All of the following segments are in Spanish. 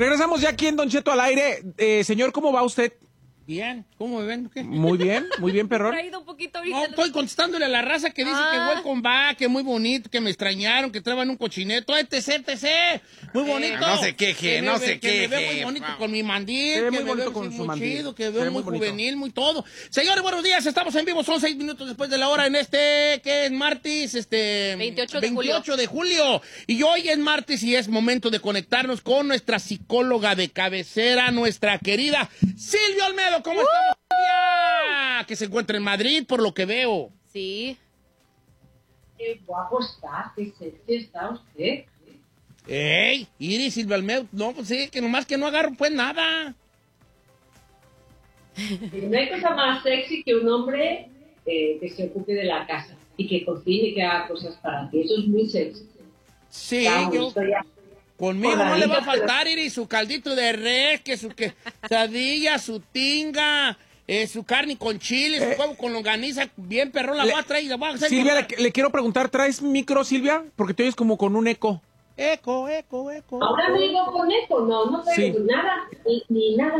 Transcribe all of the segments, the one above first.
Regresamos ya aquí en Don Cheto al aire. Señor, ¿cómo va usted? Bien, ¿cómo me ven? ¿Qué? Muy bien, perrón. Un poquito ahorita. No, estoy contestándole a la raza que dice que welcome back, que muy bonito, que me extrañaron, que traban un cochineto, etc. Muy bonito. No se queje, no se queje. Que me veo muy bonito con mi mandil, Se ve que muy me bonito veo con su muy mandil. chido, que Se veo ve muy muy bonito. juvenil, muy todo. Señores, buenos días, estamos en vivo, son 6 minutos después de la hora en que es martes, 28 de julio. Y hoy es martes y es momento de conectarnos con nuestra psicóloga de cabecera, nuestra querida Silvia Olmedo. ¿Cómo estamos, Silvia? Que se encuentra en Madrid, por lo que veo. Sí. Qué guapo está, qué sexy está usted. ¡Ey! Iris Silvia Olmedo, no, pues sí, que nomás que no agarro pues nada. No hay cosa más sexy que un hombre que se ocupe de la casa y que cocine y que haga cosas para ti. Eso es muy sexy. Sí, Vamos, yo... estoy ya- Conmigo no le va a faltar, Iris, su caldito de res, que su quesadilla, su tinga, su carne con chile, su huevo con longaniza, bien perrón, la voy a traer y la voy a hacer. Silvia, le quiero preguntar, ¿traes micro, Silvia? Porque te oyes como con un eco. Eco. Ahora me digo con eco, no tengo Sí. nada, ni nada.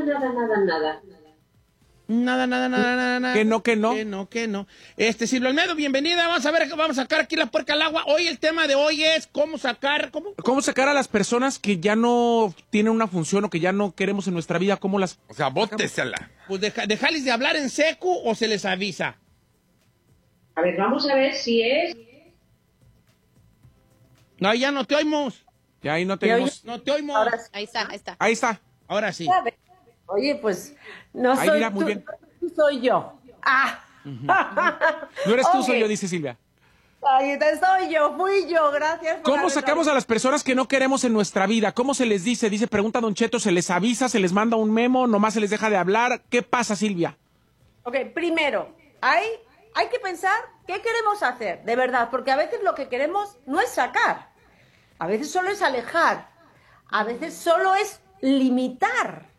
Nada. Que no. Que no. Silvia Olmedo, bienvenida. Vamos a ver, vamos a sacar aquí la puerca al agua. Hoy el tema de hoy es cómo sacar, ¿Cómo sacar a las personas que ya no tienen una función o que ya no queremos en nuestra vida? ¿Cómo las...? O sea, bótesela. Pues dejarles de hablar en seco o se les avisa. A ver, vamos a ver si es... No, ya no te oímos. Ya ahí no tenemos... No te oímos. Ahora sí. Ahí está. Ahí está. Ahora sí. Oye, pues no Ahí soy mira, muy tú, bien. soy yo. No eres tú, Ok. soy yo, dice Silvia. Ahí fui yo, gracias. por ¿Cómo haberlo- sacamos a las personas que no queremos en nuestra vida? ¿Cómo se les dice? Dice, pregunta Don Cheto, ¿se les avisa, se les manda un memo, nomás se les deja de hablar? ¿Qué pasa, Silvia? Ok, primero, hay que pensar qué queremos hacer, de verdad, porque a veces lo que queremos no es sacar, a veces solo es alejar, a veces solo es limitar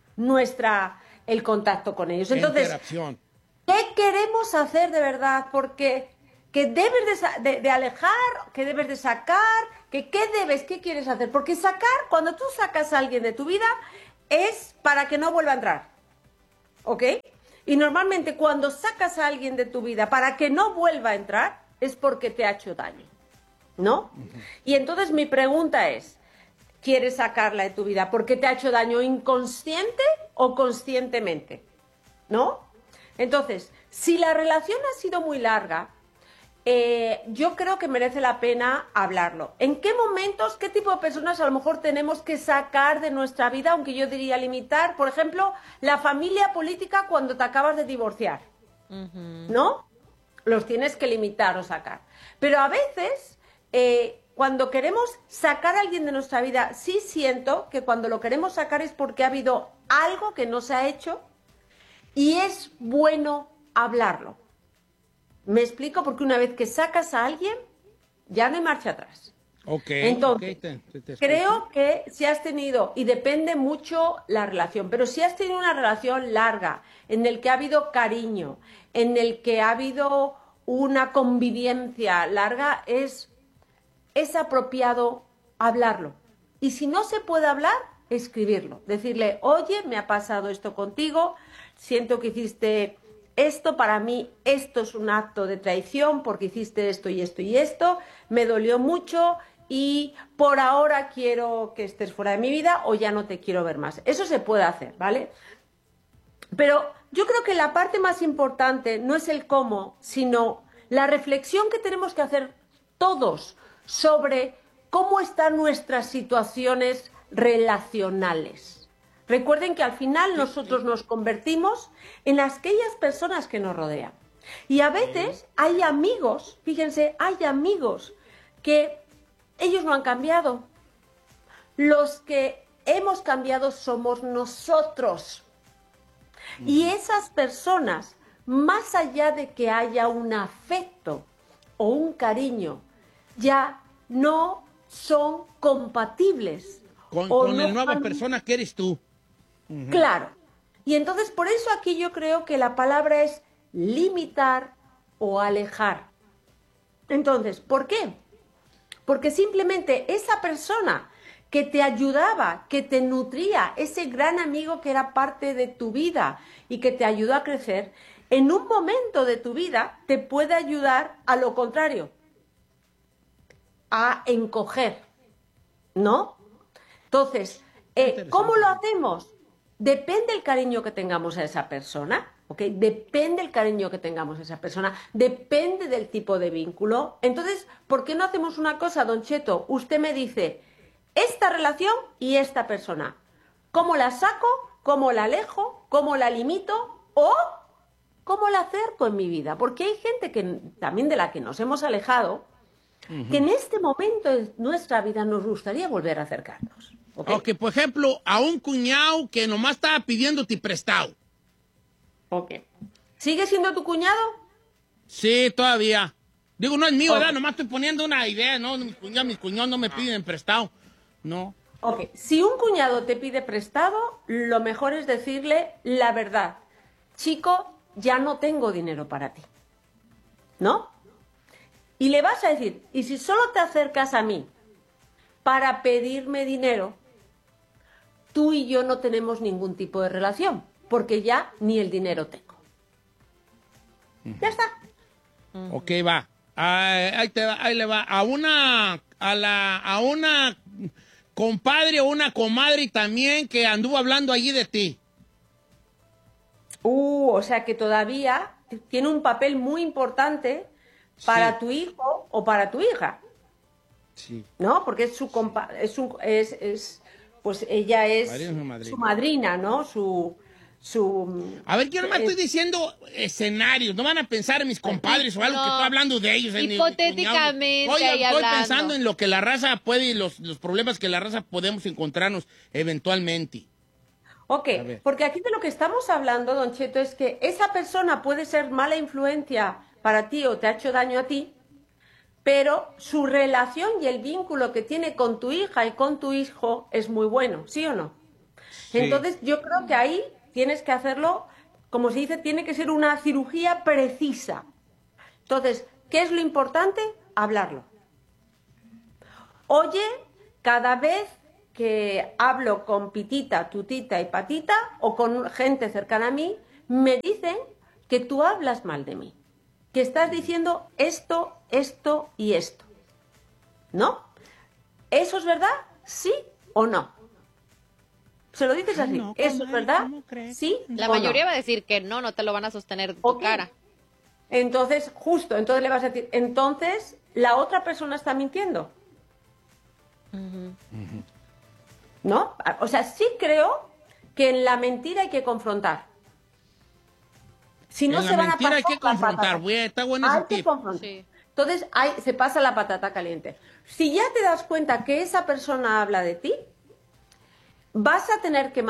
el contacto con ellos. Entonces, Interacción. ¿qué queremos hacer de verdad? Porque que debes de alejar, que debes de sacar, ¿qué quieres hacer? Porque cuando tú sacas a alguien de tu vida, es para que no vuelva a entrar, ¿ok? Y normalmente cuando sacas a alguien de tu vida para que no vuelva a entrar, es porque te ha hecho daño, ¿no? Y entonces mi pregunta es, ¿quieres sacarla de tu vida porque te ha hecho daño inconsciente o conscientemente? ¿No? Entonces, si la relación ha sido muy larga, yo creo que merece la pena hablarlo. ¿En qué momentos, qué tipo de personas a lo mejor tenemos que sacar de nuestra vida, aunque yo diría limitar? Por ejemplo, la familia política cuando te acabas de divorciar, ¿no? Los tienes que limitar o sacar. Pero a veces, cuando queremos sacar a alguien de nuestra vida, sí siento que cuando lo queremos sacar es porque ha habido algo que no se ha hecho y es bueno hablarlo. Me explico, porque una vez que sacas a alguien, ya no hay marcha atrás. Ok. Entonces, te creo que si has tenido, y depende mucho la relación, pero si has tenido una relación larga, en el que ha habido cariño, en el que ha habido una convivencia larga, es apropiado hablarlo. Y si no se puede hablar, escribirlo. Decirle, oye, me ha pasado esto contigo, siento que hiciste esto, para mí esto es un acto de traición porque hiciste esto y esto y esto, me dolió mucho y por ahora quiero que estés fuera de mi vida o ya no te quiero ver más. Eso se puede hacer, ¿vale? Pero yo creo que la parte más importante no es el cómo, sino la reflexión que tenemos que hacer todos sobre cómo están nuestras situaciones relacionales. Recuerden que al final nosotros nos convertimos en aquellas personas que nos rodean. Y a veces hay amigos, fíjense, hay amigos que ellos no han cambiado. Los que hemos cambiado somos nosotros. Y esas personas, más allá de que haya un afecto o un cariño, ya no son compatibles. Con la nueva persona que eres tú. Claro. Y entonces por eso aquí yo creo que la palabra es limitar o alejar. Entonces, ¿por qué? Porque simplemente esa persona que te ayudaba, que te nutría, ese gran amigo que era parte de tu vida y que te ayudó a crecer, en un momento de tu vida te puede ayudar a lo contrario, a encoger, ¿no? Entonces, ¿cómo lo hacemos? Depende el cariño que tengamos a esa persona, ¿ok? Depende el cariño que tengamos a esa persona, depende del tipo de vínculo. Entonces, ¿por qué no hacemos una cosa, Don Cheto? Usted me dice, esta relación y esta persona, ¿cómo la saco? ¿Cómo la alejo? ¿Cómo la limito? ¿O cómo la acerco en mi vida? Porque hay gente que también de la que nos hemos alejado, que en este momento de nuestra vida nos gustaría volver a acercarnos. Ok, por ejemplo, a un cuñado que nomás estaba pidiéndote prestado. Ok. ¿Sigue siendo tu cuñado? Sí, todavía. Digo, no es mío, ¿verdad? Nomás estoy poniendo una idea, ¿no? Mis cuñados no me piden prestado. No. Ok. Si un cuñado te pide prestado, lo mejor es decirle la verdad. Chico, ya no tengo dinero para ti. ¿No? Y le vas a decir, y si solo te acercas a mí para pedirme dinero, tú y yo no tenemos ningún tipo de relación, porque ya ni el dinero tengo. Ya está. Ok, va. Ahí le va. A una compadre o una comadre también que anduvo hablando allí de ti. O sea que todavía tiene un papel muy importante para tu hijo o para tu hija. Sí. ¿No? Porque es su pues ella es su madrina, ¿no? A ver, yo nomás estoy diciendo escenarios, no van a pensar en mis compadres o algo que estoy hablando de ellos. Hipotéticamente. Estoy pensando en lo que la raza puede y los problemas que la raza podemos encontrarnos eventualmente. Ok, porque aquí de lo que estamos hablando, Don Cheto, es que esa persona puede ser mala influencia para ti o te ha hecho daño a ti, pero su relación y el vínculo que tiene con tu hija y con tu hijo es muy bueno, ¿sí o no? Sí. Entonces yo creo que ahí tienes que hacerlo, como se dice, tiene que ser una cirugía precisa. Entonces, ¿qué es lo importante? Hablarlo. Oye, cada vez que hablo con Pitita, Tutita y Patita o con gente cercana a mí, me dicen que tú hablas mal de mí, que estás diciendo esto, esto y esto. ¿No? ¿Eso es verdad? ¿Sí o no? Se lo dices así. No, ¿Eso es verdad? ¿Sí? La mayoría va a decir que no, no te lo van a sostener de tu cara. Entonces, entonces le vas a decir, entonces, ¿la otra persona está mintiendo? ¿No? O sea, sí creo que en la mentira hay que confrontar. Si no, se van a pasar hay que confrontar, güey, está bueno ese tip. Sí. Entonces, se pasa la patata caliente. Si ya te das cuenta que esa persona habla de ti, vas a tener que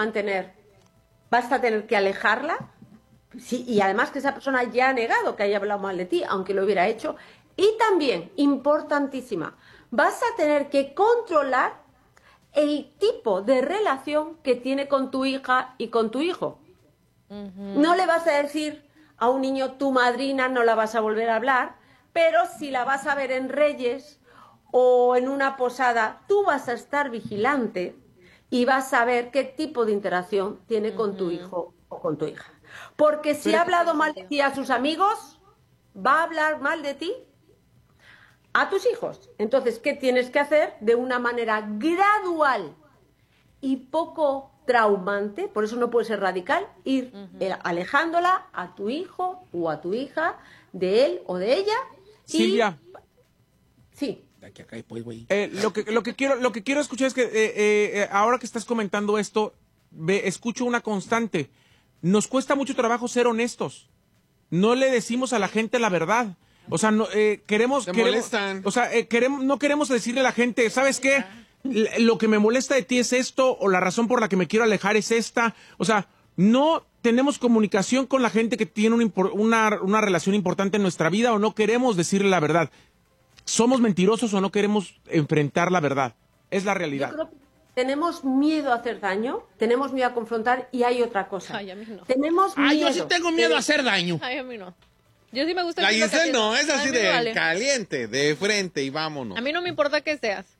alejarla, sí, y además que esa persona ya ha negado que haya hablado mal de ti, aunque lo hubiera hecho. Y también, importantísima, vas a tener que controlar el tipo de relación que tiene con tu hija y con tu hijo. No le vas a decir a un niño, tu madrina, no la vas a volver a hablar, pero si la vas a ver en Reyes o en una posada, tú vas a estar vigilante y vas a ver qué tipo de interacción tiene con tu hijo o con tu hija. Porque si ha hablado mal de ti a sus amigos, va a hablar mal de ti a tus hijos. Entonces, ¿qué tienes que hacer? De una manera gradual y poco traumante, por eso no puede ser radical, ir alejándola a tu hijo o a tu hija de él o de ella. Silvia. Sí. Lo que quiero escuchar es que ahora que estás comentando esto, escucho una constante. Nos cuesta mucho trabajo ser honestos. No le decimos a la gente la verdad. O sea, no queremos, o sea, no queremos decirle a la gente, ¿sabes qué? Lo que me molesta de ti es esto, o la razón por la que me quiero alejar es esta. O sea, no tenemos comunicación con la gente que tiene una relación importante en nuestra vida, o no queremos decirle la verdad. ¿Somos mentirosos o no queremos enfrentar la verdad? Es la realidad. Yo creo que tenemos miedo a hacer daño, tenemos miedo a confrontar, y hay otra cosa. Ay, a mí no. Tenemos miedo. Yo sí tengo miedo a hacer daño. Ay, a mí no. Yo sí me gusta La decir lo que Giselle no, es así de vale. caliente, de frente y vámonos. A mí no me importa que seas.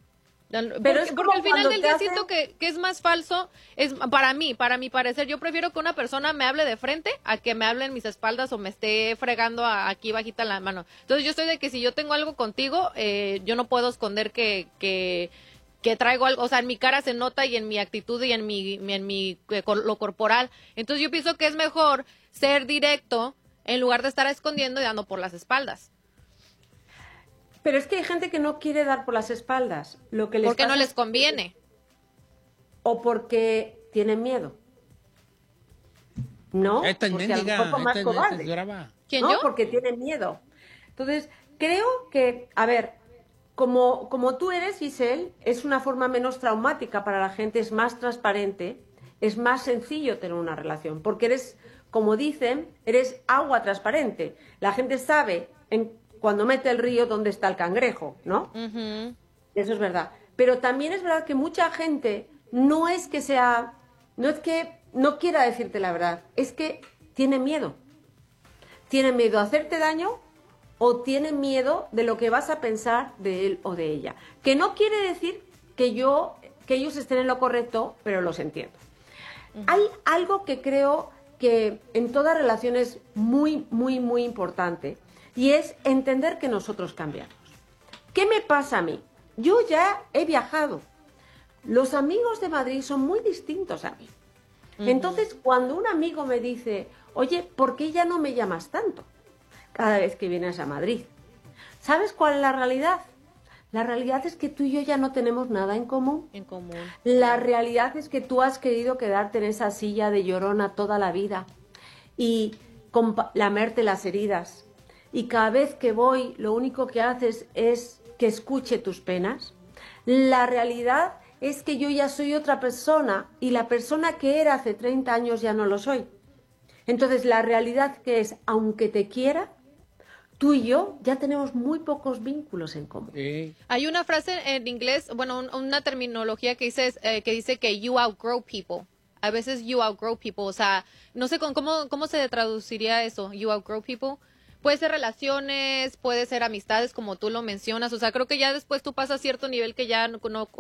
Pero es como porque al final cuando del te día hacen- siento que es más falso, es para mi parecer, yo prefiero que una persona me hable de frente a que me hable en mis espaldas o me esté fregando aquí bajita la mano. Entonces yo estoy de que si yo tengo algo contigo, yo no puedo esconder que traigo algo, o sea, en mi cara se nota y en mi actitud y en mi lo corporal. Entonces yo pienso que es mejor ser directo en lugar de estar escondiendo y dando por las espaldas. Pero es que hay gente que no quiere dar por las espaldas. Lo que les Porque no pasa les es- conviene. O porque tienen miedo. ¿No? Esta es Porque a lo mendiga, mejor son más esta es cobardes. brava. ¿Quién, ¿No? yo? Porque tienen miedo. Entonces, creo que, a ver, como tú eres, Giselle, es una forma menos traumática para la gente, es más transparente, es más sencillo tener una relación, porque eres, como dicen, eres agua transparente. La gente sabe cuando mete el río dónde está el cangrejo, ¿no? Ujú. Eso es verdad. Pero también es verdad que mucha gente no es que no quiera decirte la verdad, es que tiene miedo. Tiene miedo a hacerte daño o tiene miedo de lo que vas a pensar de él o de ella. Que no quiere decir que ellos estén en lo correcto, pero los entiendo. Hay algo que creo que en toda relación es muy, muy, muy importante y es entender que nosotros cambiamos. ¿Qué me pasa a mí? Yo ya he viajado. Los amigos de Madrid son muy distintos a mí. Entonces, cuando un amigo me dice, oye, ¿por qué ya no me llamas tanto cada vez que vienes a Madrid? ¿Sabes cuál es la realidad? La realidad es que tú y yo ya no tenemos nada en común. En común. La realidad es que tú has querido quedarte en esa silla de llorona toda la vida y lamerte las heridas. Y cada vez que voy, lo único que haces es que escuche tus penas. La realidad es que yo ya soy otra persona y la persona que era hace 30 años ya no lo soy. Entonces, la realidad que es, aunque te quiera, tú y yo ya tenemos muy pocos vínculos en común. Hay una frase en inglés, bueno, una terminología que dice que you outgrow people. A veces you outgrow people, o sea, no sé cómo se traduciría eso, you outgrow people. Puede ser relaciones, puede ser amistades, como tú lo mencionas. O sea, creo que ya después tú pasas cierto nivel que ya no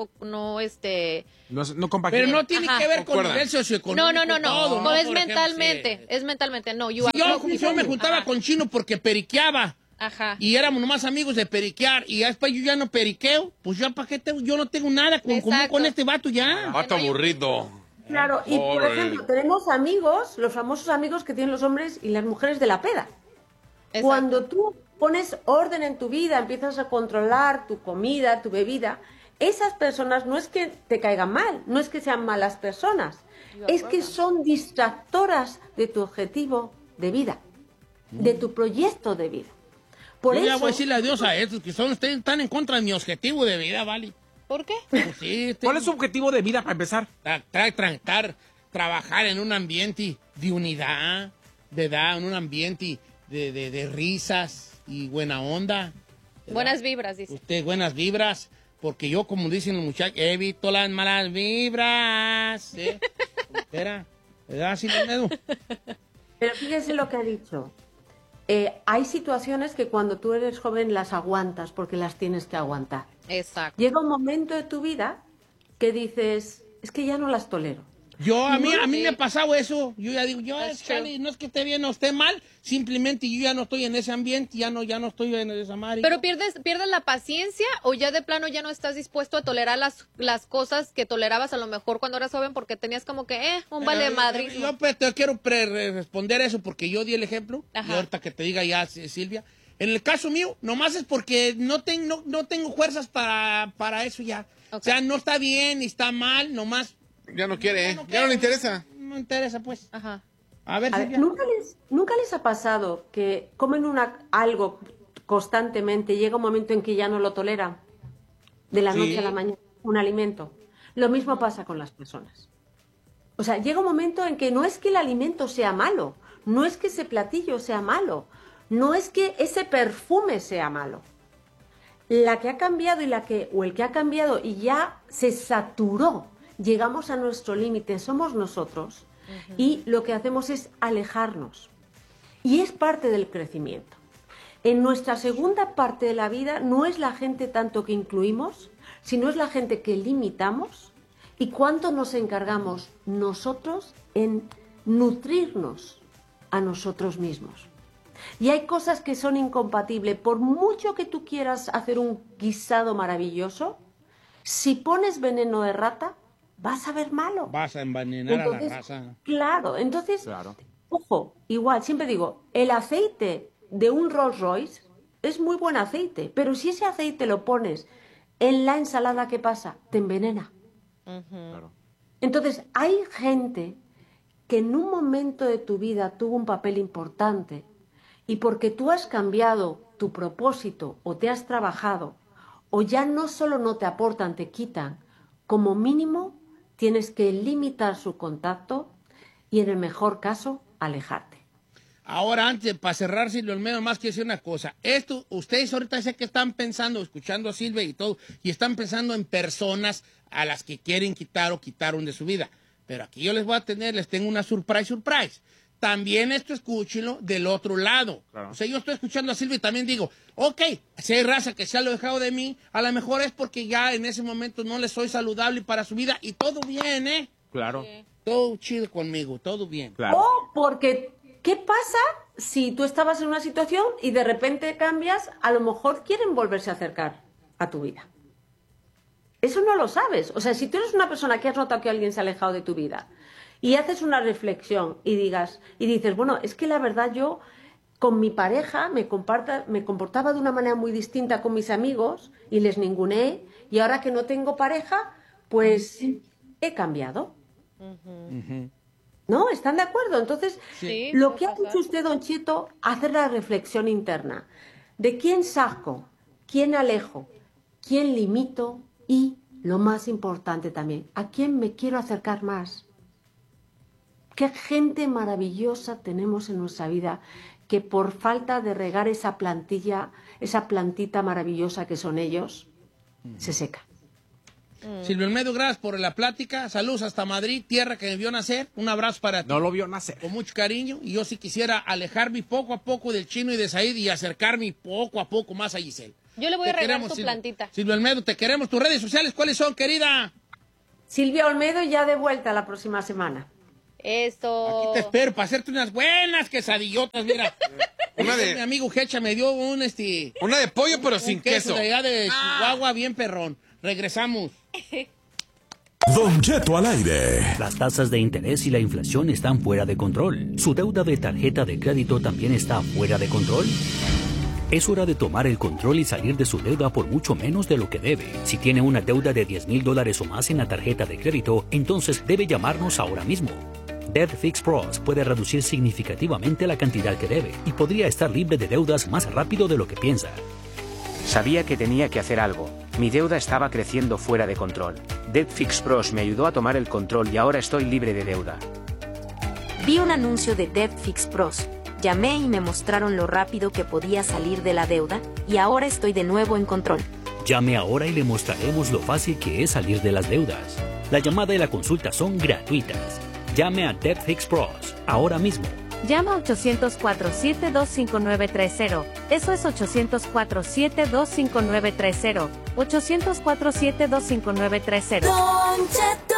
No compaginan. Pero no tiene Ajá. que ver con Concuerdan. nivel socioeconómico. no. todo, No, es Por ejemplo, mentalmente, sí. es mentalmente. No, you Si outgrow yo me juntaba Ajá. con Chino porque periqueaba. Ajá. Y éramos nomás amigos de periquear. Y ya después yo ya no periqueo. Pues ya para qué yo no tengo nada común Exacto. con este vato ya. Vato aburrido. Claro, y por Pobre. ejemplo, tenemos amigos, los famosos amigos que tienen los hombres y las mujeres de la peda. Exacto. Cuando tú pones orden en tu vida, empiezas a controlar tu comida, tu bebida, esas personas no es que te caigan mal, no es que sean malas personas, es que son distractoras de tu objetivo de vida, de tu proyecto de vida. Por Yo eso, ya voy a decirle adiós a estos que están en contra de mi objetivo de vida, ¿vale? ¿Por qué? Pues sí, ¿Cuál es su objetivo de vida para empezar? trabajar en un ambiente de unidad, en un ambiente de risas y buena onda. ¿verdad? Buenas vibras, dice. Usted, buenas vibras, porque yo, como dicen los muchachos, evito las malas vibras. ¿Eh? Era, ¿verdad, Silvio? pero fíjese lo que ha dicho. Hay situaciones que cuando tú eres joven las aguantas porque las tienes que aguantar. Exacto. Llega un momento de tu vida que dices, es que ya no las tolero. A mí Sí. me ha pasado eso. Yo ya digo, That's chale, no es que esté bien o esté mal, simplemente yo ya no estoy en ese ambiente, ya no estoy en esa madre. Pero pierdes la paciencia o ya de plano ya no estás dispuesto a tolerar las cosas que tolerabas a lo mejor cuando eras joven porque tenías como que, un vale madrid. Yo pues, te quiero responder eso porque yo di el ejemplo. Ajá. Y ahorita que te diga ya, Silvia. En el caso mío, nomás es porque no tengo fuerzas para eso ya. Ok. O sea, no está bien ni está mal, nomás Ya no quiere, no ya no le interesa. no me interesa, pues. Ajá. A ver, A ver, Silvia. ¿nunca les ha pasado que comen algo constantemente, llega un momento en que ya no lo toleran? De la Sí. noche a la mañana, un alimento. Lo mismo pasa con las personas. O sea, llega un momento en que no es que el alimento sea malo, no es que ese platillo sea malo, no es que ese perfume sea malo. La que ha cambiado o el que ha cambiado y ya se saturó, llegamos a nuestro límite, somos nosotros. Y lo que hacemos es alejarnos. Y es parte del crecimiento. En nuestra segunda parte de la vida no es la gente tanto que incluimos, sino es la gente que limitamos y cuánto nos encargamos nosotros en nutrirnos a nosotros mismos. Y hay cosas que son incompatibles. Por mucho que tú quieras hacer un guisado maravilloso, si pones veneno de rata, vas a ver malo. Vas a envenenar a la raza. Claro, entonces, ojo, igual, siempre digo, el aceite de un Rolls Royce es muy buen aceite, pero si ese aceite lo pones en la ensalada, ¿qué pasa? Te envenena. Entonces, hay gente que en un momento de tu vida tuvo un papel importante y porque tú has cambiado tu propósito o te has trabajado o ya no solo no te aportan, te quitan, como mínimo tienes que limitar su contacto y en el mejor caso alejarte. Ahora, antes, para cerrar, Silvio Olmedo, más que decir una cosa. Ustedes ahorita sé que están pensando, escuchando a Silvia y todo, y están pensando en personas a las que quieren quitar o quitaron de su vida. Pero aquí yo les tengo una surprise. También esto escúchenlo del otro lado. Claro. O sea, yo estoy escuchando a Silvia y también digo, ok, si hay raza que se ha alejado de mí, a lo mejor es porque ya en ese momento no les soy saludable para su vida y todo bien, ¿eh? Claro. Sí. Todo chido conmigo, todo bien. Claro. O porque, ¿qué pasa si tú estabas en una situación y de repente cambias? A lo mejor quieren volverse a acercar a tu vida. Eso no lo sabes. O sea, si tú eres una persona que has notado que alguien se ha alejado de tu vida y haces una reflexión y dices, bueno, es que la verdad yo con mi pareja me comportaba de una manera muy distinta con mis amigos y les ninguneé, y ahora que no tengo pareja, pues he cambiado. ¿No? ¿Están de acuerdo? Entonces, Sí, lo puede que ha pasar. hecho usted, Don Cheto, hacer la reflexión interna de quién saco, quién alejo, quién limito y, lo más importante también, a quién me quiero acercar más. Qué gente maravillosa tenemos en nuestra vida que por falta de regar esa plantita maravillosa que son ellos, se seca. Silvio Olmedo, gracias por la plática. Saludos hasta Madrid, tierra que me vio nacer. Un abrazo para ti. No lo vio nacer. Con mucho cariño. Y yo sí quisiera alejarme poco a poco del Chino y de Said y acercarme poco a poco más a Giselle. Yo le voy a Te regar queremos, tu Silvio. plantita. Silvio Olmedo, te queremos. ¿Tus redes sociales cuáles son, querida? Silvia Olmedo ya de vuelta la próxima semana. Esto. Aquí te espero para hacerte unas buenas quesadillotas, mira. Mi amigo Hecha me dio una de pollo, pero sin queso. de allá de Chihuahua, bien perrón. Regresamos. Don Cheto al aire. Las tasas de interés y la inflación están fuera de control. ¿Su deuda de tarjeta de crédito también está fuera de control? Es hora de tomar el control y salir de su deuda por mucho menos de lo que debe. Si tiene una deuda de $10,000 o más en la tarjeta de crédito, entonces debe llamarnos ahora mismo. Debt Fix Pros puede reducir significativamente la cantidad que debe y podría estar libre de deudas más rápido de lo que piensa. Sabía que tenía que hacer algo. Mi deuda estaba creciendo fuera de control. Debt Fix Pros me ayudó a tomar el control y ahora estoy libre de deuda. Vi un anuncio de Debt Fix Pros. Llamé y me mostraron lo rápido que podía salir de la deuda y ahora estoy de nuevo en control. Llame ahora y le mostraremos lo fácil que es salir de las deudas. La llamada y la consulta son gratuitas. Llame a Debt Fix Pros ahora mismo. Llama 800-472-5930. Eso es 800-472-5930. 800-472-5930. Don Cheto.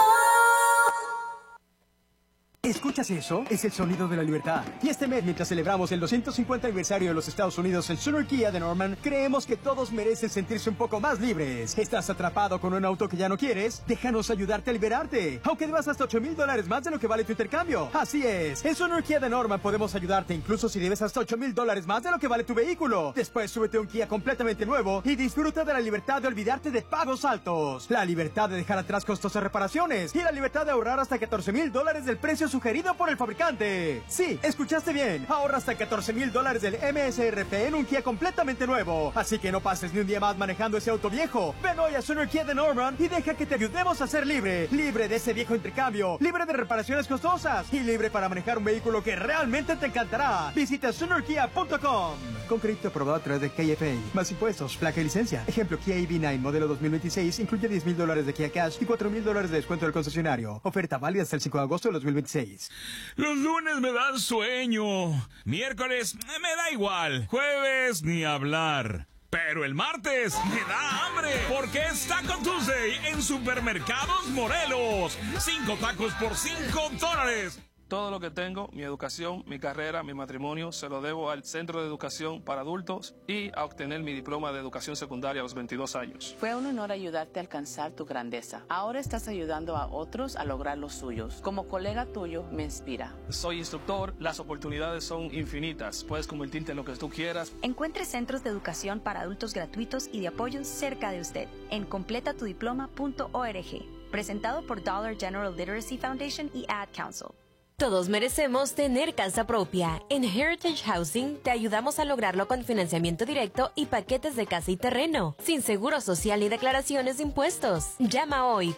¿Escuchas eso? Es el sonido de la libertad. Y este mes, mientras celebramos el 250 aniversario de los Estados Unidos en Sonor Kia de Norman, creemos que todos merecen sentirse un poco más libres. ¿Estás atrapado con un auto que ya no quieres? Déjanos ayudarte a liberarte, aunque debas hasta $8,000 más de lo que vale tu intercambio. Así es, en Sonor Kia de Norman podemos ayudarte incluso si debes hasta $8,000 más de lo que vale tu vehículo. Después súbete a un Kia completamente nuevo y disfruta de la libertad de olvidarte de pagos altos, la libertad de dejar atrás costosas reparaciones y la libertad de ahorrar hasta $14,000 del precio sugerido por el fabricante. Sí, escuchaste bien. Ahorra hasta $14,000 del MSRP en un Kia completamente nuevo. Así que no pases ni un día más manejando ese auto viejo. Ven hoy a Sonor Kia de Norman y deja que te ayudemos a ser libre. Libre de ese viejo intercambio, libre de reparaciones costosas y libre para manejar un vehículo que realmente te encantará. Visita sonorkia.com. Con crédito aprobado a través de KFA. Más impuestos, placa y licencia. Ejemplo, Kia EV9 modelo 2026 incluye $10,000 de Kia Cash y $4,000 de descuento del concesionario. Oferta válida hasta el 5 de agosto de 2026. Los lunes me dan sueño. Miércoles me da igual. Jueves ni hablar. Pero el martes me da hambre porque es Taco Tuesday en Supermercados Morelos. 5 tacos por $5. Todo lo que tengo, mi educación, mi carrera, mi matrimonio, se lo debo al Centro de Educación para Adultos y a obtener mi diploma de educación secundaria a los 22 años. Fue un honor ayudarte a alcanzar tu grandeza. Ahora estás ayudando a otros a lograr los suyos. Como colega tuyo, me inspira. Soy instructor, las oportunidades son infinitas. Puedes convertirte en lo que tú quieras. Encuentre centros de educación para adultos gratuitos y de apoyo cerca de usted en completatudiploma.org. Presentado por Dollar General Literacy Foundation y Ad Council. Todos merecemos tener casa propia. En Heritage Housing te ayudamos a lograrlo con financiamiento directo y paquetes de casa y terreno, sin seguro social ni declaraciones de impuestos. Llama hoy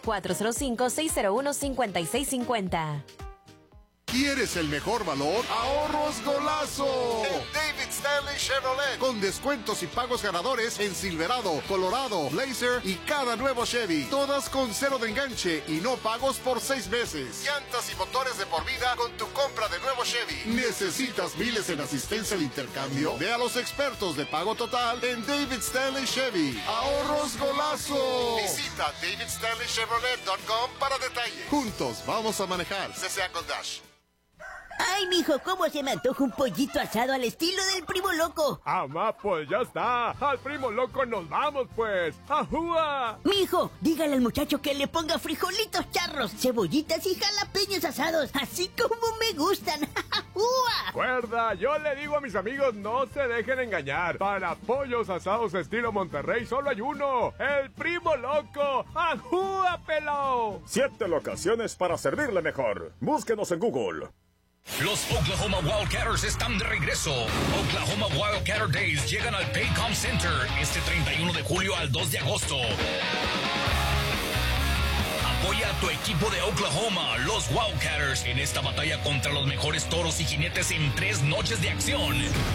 405-601-5650. ¿Quieres el mejor valor? ¡Ahorros golazo! En David Stanley Chevrolet. Con descuentos y pagos ganadores en Silverado, Colorado, Blazer y cada nuevo Chevy. Todas con cero de enganche y no pagos por 6 meses. Llantas y motores de por vida con tu compra de nuevo Chevy. ¿Necesitas miles en asistencia al intercambio? Ve a los expertos de pago total en David Stanley Chevy. ¡Ahorros golazo! Visita davidstanleychevrolet.com para detalles. Juntos vamos a manejar. CCA con Dash. Ay, mijo, ¿cómo se me antoja un pollito asado al estilo del Primo Loco? Mamá, pues ya está. Al Primo Loco nos vamos, pues. ¡Ajúa! Mijo, dígale al muchacho que le ponga frijolitos charros, cebollitas y jalapeños asados, así como me gustan. ¡Ajúa! Cuerda, yo le digo a mis amigos, no se dejen engañar. Para pollos asados estilo Monterrey solo hay uno. ¡El Primo Loco! ¡Ajúa, pelao! 7 locaciones para servirle mejor. Búsquenos en Google. Los Oklahoma Wildcatters están de regreso. Oklahoma Wildcatter Days llegan al Paycom Center este 31 de julio al 2 de agosto. Apoya a tu equipo de Oklahoma, los Wildcatters, en esta batalla contra los mejores toros y jinetes en 3 noches de acción.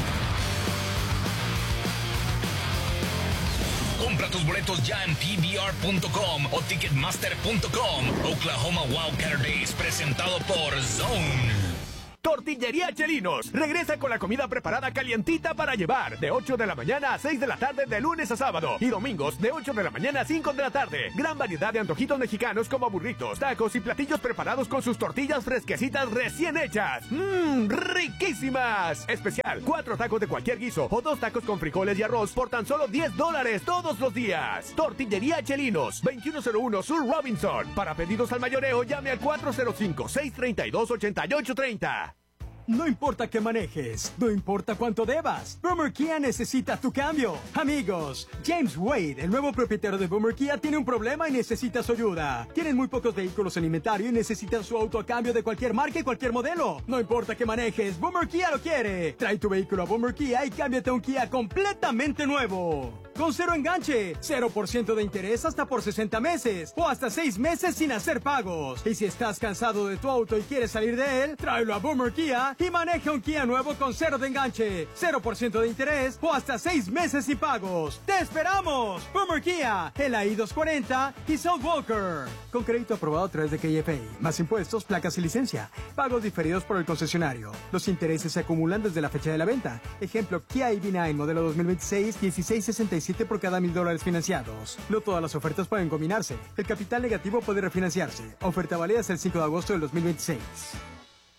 Compra tus boletos ya en pbr.com o ticketmaster.com. Oklahoma Wildcatter Days, presentado por Zone. Tortillería Chelinos regresa con la comida preparada calientita para llevar, de 8 de la mañana a 6 de la tarde de lunes a sábado y domingos de 8 de la mañana a 5 de la tarde. Gran variedad de antojitos mexicanos como burritos, tacos y platillos preparados con sus tortillas fresquecitas recién hechas. ¡Riquísimas! Especial, 4 tacos de cualquier guiso o 2 tacos con frijoles y arroz por tan solo $10 todos los días. Tortillería Chelinos, 2101 Sur Robinson. Para pedidos al mayoreo, llame al 405-632-8830. No importa qué manejes, no importa cuánto debas, Boomer Kia necesita tu cambio. Amigos, James Wade, el nuevo propietario de Boomer Kia, tiene un problema y necesita su ayuda. Tienen muy pocos vehículos en inventario y necesitan su auto a cambio de cualquier marca y cualquier modelo. No importa qué manejes, Boomer Kia lo quiere. Trae tu vehículo a Boomer Kia y cámbiate a un Kia completamente nuevo. Con cero enganche, 0% de interés hasta por 60 meses o hasta 6 meses sin hacer pagos. Y si estás cansado de tu auto y quieres salir de él, tráelo a Boomer Kia y maneja un Kia nuevo con cero de enganche, 0% de interés o hasta 6 meses sin pagos. ¡Te esperamos! Boomer Kia, el I-240 y South Walker. Con crédito aprobado a través de KFA, más impuestos, placas y licencia. Pagos diferidos por el concesionario. Los intereses se acumulan desde la fecha de la venta. Ejemplo, Kia EV9 modelo 2026, 1667 por cada $1,000 financiados. No todas las ofertas pueden combinarse. El capital negativo puede refinanciarse. Oferta válida hasta el 5 de agosto del 2026.